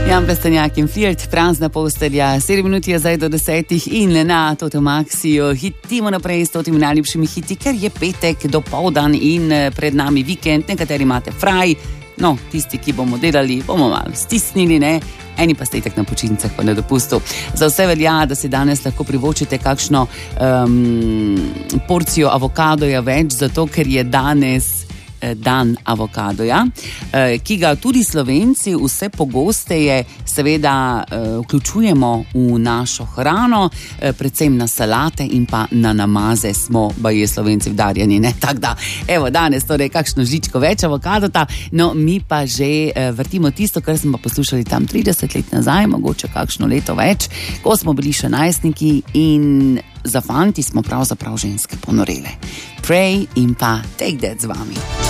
Jan Plestenjak in Field, prazna postelja, 7 minut je zdaj do 10 in na Toto Maxiju hitimo naprej s totimi najljubšimi hiti, ker je petek dopoldan in pred nami vikend, nekateri imate fraj, no, tisti, ki bomo delali, bomo malo stisnili, ne, eni pa ste itak na počitnicah pa na dopustu. Za vse velja, da si danes lahko privoščite kakšno porcijo avokadoja več, zato ker je danes dan avokadoja, ki ga tudi Slovenci vse pogosteje seveda vključujemo v našo hrano, predvsem na salate in pa na namaze smo baje Slovenci vdarjeni, ne, tako da, evo danes torej kakšno žličko več avokadota, no mi pa že vrtimo tisto, kar smo pa poslušali tam 30 let nazaj, mogoče kakšno leto več, ko smo bili še najstniki in za fanti smo pravzaprav ženske ponorele. Pray in pa Take That z vami.